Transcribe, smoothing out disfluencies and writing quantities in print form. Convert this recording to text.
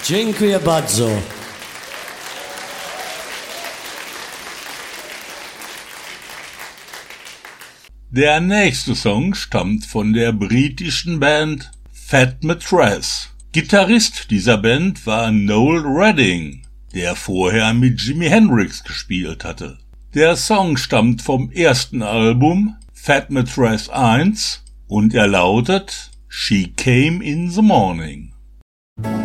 Dziękuję bardzo. Der nächste Song stammt von der britischen Band Fat Mattress. Gitarrist dieser Band war Noel Redding, der vorher mit Jimi Hendrix gespielt hatte. Der Song stammt vom ersten Album Fat Mattress 1 und er lautet She Came in the Morning.